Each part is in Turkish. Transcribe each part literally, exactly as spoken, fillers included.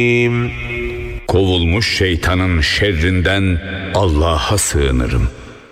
Kovulmuş şeytanın şerrinden Allah'a sığınırım.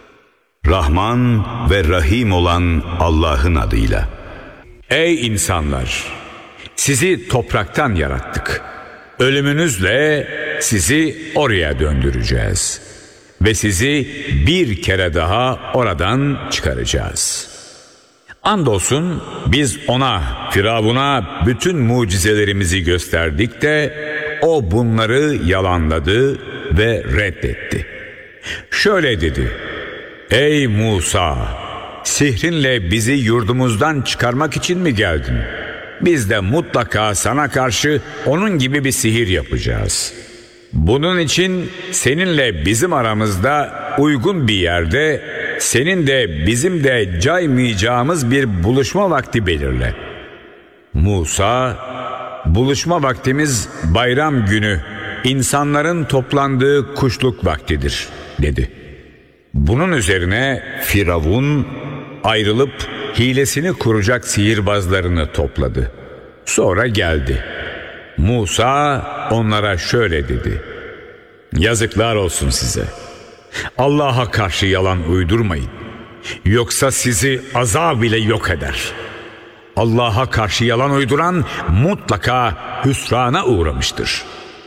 Rahman ve Rahim olan Allah'ın adıyla. Ey insanlar! Sizi topraktan yarattık. Ölümünüzle sizi oraya döndüreceğiz. Ve sizi bir kere daha oradan çıkaracağız. Andolsun biz ona, Firavun'a bütün mucizelerimizi gösterdik de o bunları yalanladı ve reddetti. Şöyle dedi: Ey Musa! Sihrinle bizi yurdumuzdan çıkarmak için mi geldin? Biz de mutlaka sana karşı onun gibi bir sihir yapacağız. Bunun için seninle bizim aramızda uygun bir yerde, senin de bizim de caymayacağımız bir buluşma vakti belirle. Musa, buluşma vaktimiz bayram günü, insanların toplandığı kuşluk vaktidir, dedi. Bunun üzerine Firavun ayrılıp hilesini kuracak sihirbazlarını topladı. Sonra geldi. Musa onlara şöyle dedi: Yazıklar olsun size. Allah'a karşı yalan uydurmayın. Yoksa sizi azab ile yok eder. Allah'a karşı yalan uyduran mutlaka hüsrana uğramıştır.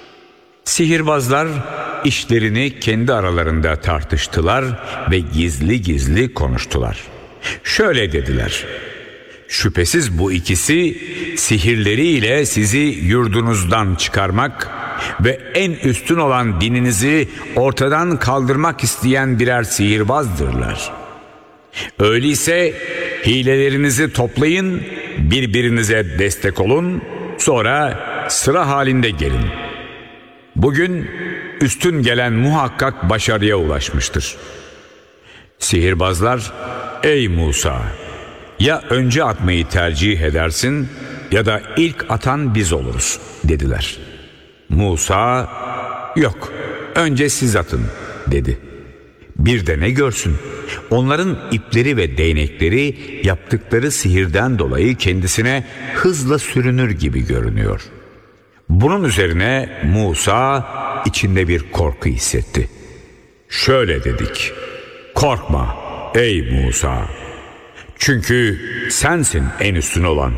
Sihirbazlar işlerini kendi aralarında tartıştılar ve gizli gizli konuştular. Şöyle dediler: Şüphesiz bu ikisi sihirleriyle sizi yurdunuzdan çıkarmak ve en üstün olan dininizi ortadan kaldırmak isteyen birer sihirbazdırlar. Öyleyse hilelerinizi toplayın, birbirinize destek olun, sonra sıra halinde gelin. Bugün üstün gelen muhakkak başarıya ulaşmıştır. Sihirbazlar, ey Musa! Ya önce atmayı tercih edersin ya da ilk atan biz oluruz, dediler. Musa, yok, önce siz atın, dedi. Bir de ne görsün? Onların ipleri ve değnekleri yaptıkları sihirden dolayı kendisine hızla sürünür gibi görünüyor. Bunun üzerine Musa içinde bir korku hissetti. Şöyle dedik: Korkma ey Musa! Çünkü sensin en üstün olan.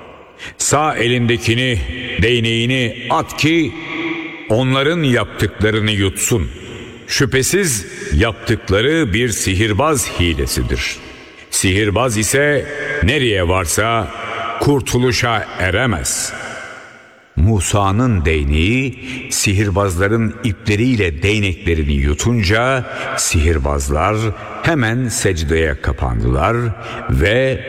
Sağ elindekini, değneğini at ki onların yaptıklarını yutsun. Şüphesiz yaptıkları bir sihirbaz hilesidir. Sihirbaz ise nereye varsa kurtuluşa eremez. Musa'nın değneği sihirbazların ipleriyle değneklerini yutunca sihirbazlar hemen secdeye kapandılar ve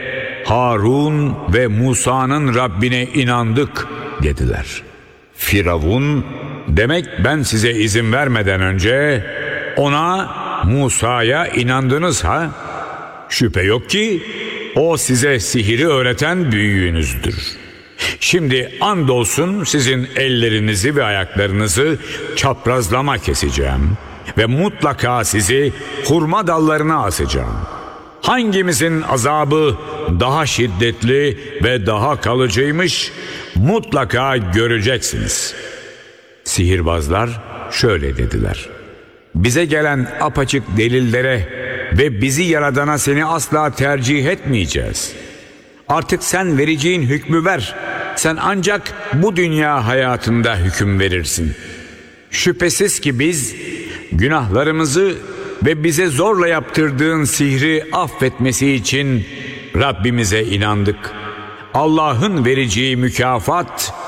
Harun ve Musa'nın Rabbine inandık dediler. Firavun, demek ben size izin vermeden önce ona, Musa'ya inandınız ha? Şüphe yok ki o size sihiri öğreten büyüğünüzdür. Şimdi andolsun sizin ellerinizi ve ayaklarınızı çaprazlama keseceğim ve mutlaka sizi hurma dallarına asacağım. Hangimizin azabı daha şiddetli ve daha kalıcıymış mutlaka göreceksiniz. Sihirbazlar şöyle dediler: Bize gelen apaçık delillere ve bizi yaradana seni asla tercih etmeyeceğiz. Artık sen vereceğin hükmü ver. Sen ancak bu dünya hayatında hüküm verirsin. Şüphesiz ki biz günahlarımızı ve bize zorla yaptırdığın sihri affetmesi için Rabbimize inandık. Allah'ın vereceği mükafat